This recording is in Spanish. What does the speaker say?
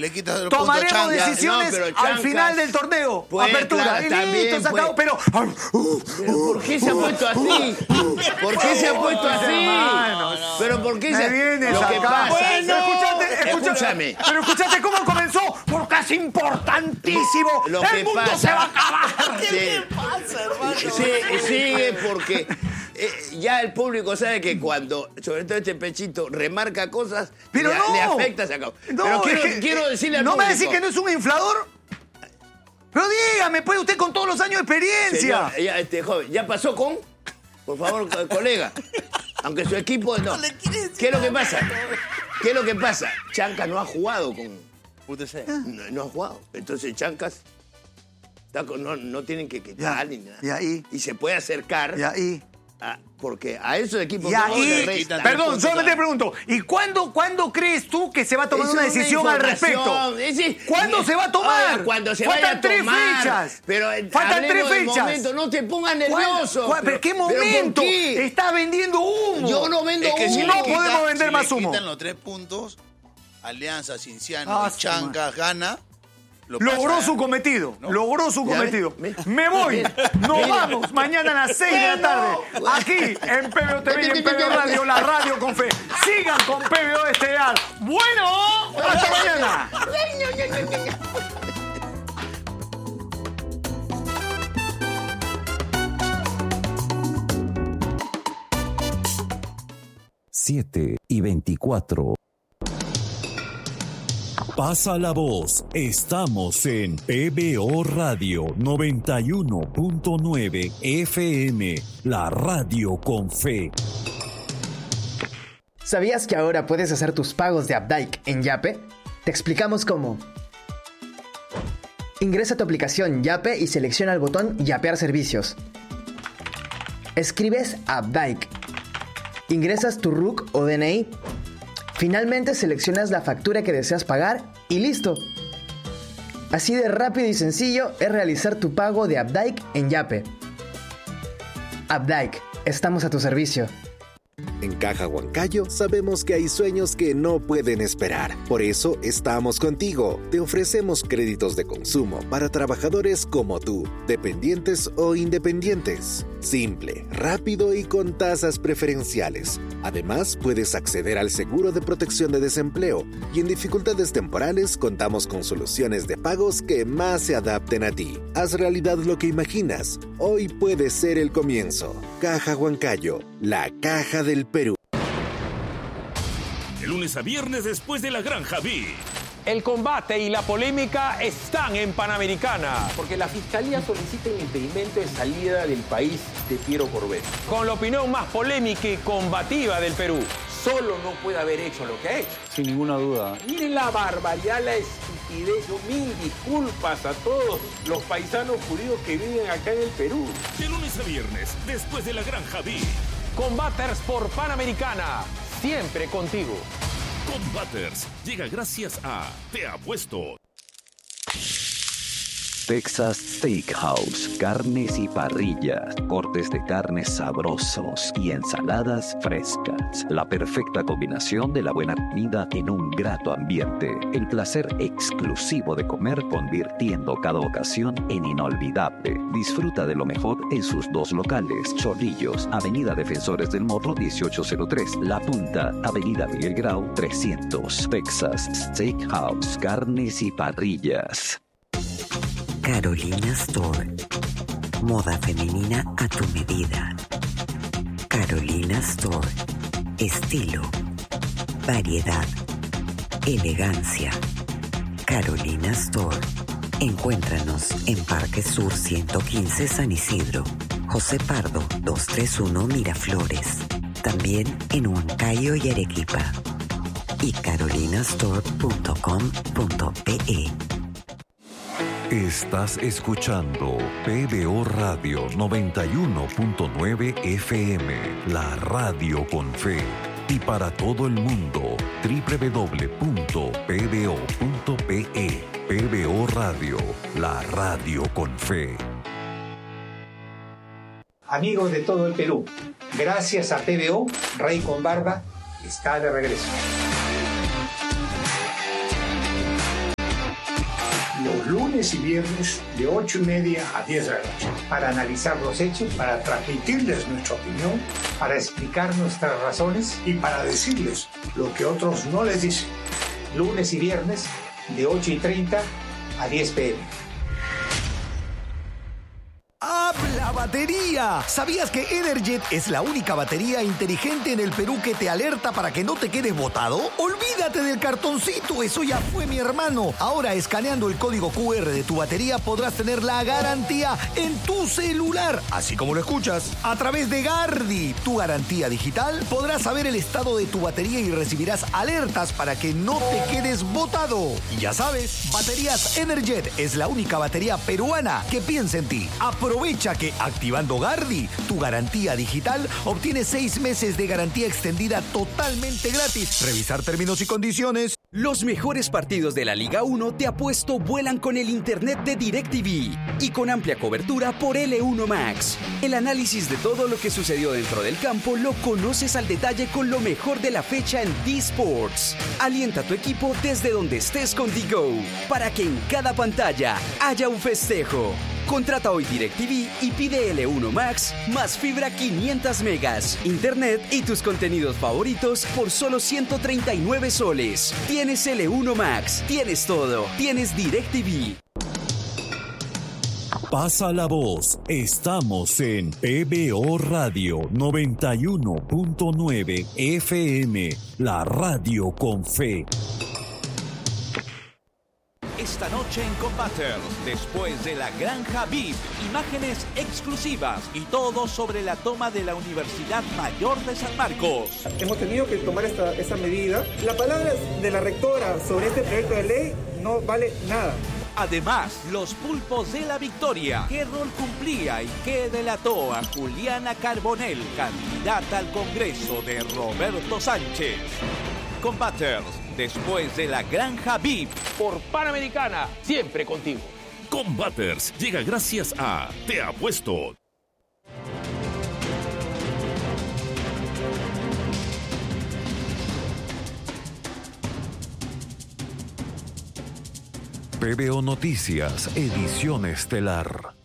le quitas los puntos a Tomaremos Chanca. decisiones al final del torneo. Pues, Apertura. claro, Y también, listo, se acabó. pues. Pero ¿Por qué se ha puesto así? ¿Por qué se ha puesto así? Pero ¿por qué me vienes Lo que acá. pasa... Bueno, escúchame. Pero escúchate cómo comenzó, porque es importantísimo. Lo El que mundo pasa... se va a acabar. ¿Qué pasa, hermano? Sí, sigue porque ya el público sabe que cuando, sobre todo este Pechito, remarca cosas, Pero le, no. le afecta, se acabó. No, Pero es que, quiero decirle al ¿no público... me decís que no es un inflador? Pero dígame, pues, usted con todos los años de experiencia. Señor, ya, joven, ¿ya pasó con? Por favor, colega. Aunque su equipo no. ¿Qué es lo que pasa? ¿Qué es lo que pasa? Chancas no ha jugado con UTC. No ha jugado. Entonces Chancas no tienen que quitar ni nada. Y ahí. Y se puede acercar. Y ahí. Porque a esos equipos Y ahí, perdón, solamente te pregunto, ¿y cuándo crees tú que se va a tomar una decisión al respecto? ¿Cuándo se va a tomar? Cuando se Faltan vaya a tomar. 3 fechas. Pero Faltan 3 hablemos del fechas. momento, no te pongas nervioso. ¿Pero qué momento? ¿Pero por qué? Estás vendiendo humo. Yo no vendo Es que humo. si no podemos vender más humo. humo. quitan los 3 puntos, Alianza, Cienciano y Chancas gana. Logró su cometido. ¿no? Logró su cometido. Me voy. Nos vamos mañana a las 6 de la tarde. Aquí en PBO TV y en PBO Radio, la radio con fe. Sigan con PBO Estelar. Bueno, hasta mañana. Siete y 24. Pasa la voz, estamos en PBO Radio 91.9 FM, la radio con fe. ¿Sabías que ahora puedes hacer tus pagos de Updike en Yape? Te explicamos cómo. Ingresa a tu aplicación Yape y selecciona el botón Yapear servicios. Escribes Updike. Ingresas tu RUC o DNI. Finalmente seleccionas la factura que deseas pagar y listo. Así de rápido y sencillo es realizar tu pago de Updike en Yape. Updike, estamos a tu servicio. En Caja Huancayo sabemos que hay sueños que no pueden esperar. Por eso estamos contigo. Te ofrecemos créditos de consumo para trabajadores como tú, dependientes o independientes. Simple, rápido y con tasas preferenciales. Además, puedes acceder al seguro de protección de desempleo y en dificultades temporales contamos con soluciones de pagos que más se adapten a ti. Haz realidad lo que imaginas. Hoy puede ser el comienzo. Caja Huancayo, la caja del Perú. De lunes a viernes después de la Granja B. El combate y la polémica están en Panamericana. Porque la Fiscalía solicita el impedimento de salida del país de Piero Corbet. Con la opinión más polémica y combativa del Perú. Solo no puede haber hecho lo que ha hecho. Sin ninguna duda. Miren la barbaridad, la estupidez. Yo mil disculpas a todos los paisanos judíos que viven acá en el Perú. De lunes a viernes después de la Granja B. Combaters por Panamericana. Siempre contigo. Combaters llega gracias a Te Apuesto. Texas Steakhouse, carnes y parrillas, cortes de carnes sabrosos y ensaladas frescas. La perfecta combinación de la buena comida en un grato ambiente. El placer exclusivo de comer convirtiendo cada ocasión en inolvidable. Disfruta de lo mejor en sus 2 locales. Chorrillos, Avenida Defensores del Morro 1803. La Punta, Avenida Miguel Grau 300. Texas Steakhouse, carnes y parrillas. Carolina Store. Moda femenina a tu medida. Carolina Store. Estilo. Variedad. Elegancia. Carolina Store. Encuéntranos en Parque Sur 115 San Isidro. José Pardo 231 Miraflores. También en Huancayo y Arequipa. Y carolinastore.com.pe. Estás escuchando PBO Radio 91.9 FM, la radio con fe. Y para todo el mundo, www.pbo.pe. PBO Radio, la radio con fe. Amigos de todo el Perú, gracias a PBO, Rey con Barba está de regreso. lunes y viernes de 8:30 a 10 de la noche, para analizar los hechos, para transmitirles nuestra opinión, para explicar nuestras razones y para decirles lo que otros no les dicen. Lunes y viernes de 8:30 a 10 p.m. ¡Habla batería! ¿Sabías que Energet es la única batería inteligente en el Perú que te alerta para que no te quedes botado? ¡Olvídate del cartoncito! Eso ya fue, mi hermano. Ahora, escaneando el código QR de tu batería, podrás tener la garantía en tu celular. Así como lo escuchas. A través de Gardi, tu garantía digital, podrás saber el estado de tu batería y recibirás alertas para que no te quedes botado. Y ya sabes, Baterías Energet es la única batería peruana que piensa en ti. Aprovecha que activando Gardi, tu garantía digital, obtienes 6 meses de garantía extendida totalmente gratis. Revisar términos y condiciones. Los mejores partidos de la Liga 1 te apuesto vuelan con el internet de DirecTV y con amplia cobertura por L1 Max. El análisis de todo lo que sucedió dentro del campo lo conoces al detalle con lo mejor de la fecha en D-Sports. Alienta a tu equipo desde donde estés con DiGo para que en cada pantalla haya un festejo. Contrata hoy DirecTV y pide L1 Max más fibra 500 megas, internet y tus contenidos favoritos por solo 139 soles. Tienes L1 Max, tienes todo, tienes DirecTV. Pasa la voz, estamos en PBO Radio 91.9 FM, la radio con fe. Esta noche en Combaters, después de la Granja VIP, imágenes exclusivas y todo sobre la toma de la Universidad Mayor de San Marcos. Hemos tenido que tomar esta medida. La palabra de la rectora sobre este proyecto de ley no vale nada. Además, los pulpos de la victoria. ¿Qué rol cumplía y qué delató a Juliana Carbonell, candidata al Congreso de Roberto Sánchez? Combaters, después de la Granja VIP. Por Panamericana, siempre contigo. Combaters llega gracias a Te Apuesto. PBO Noticias, edición estelar.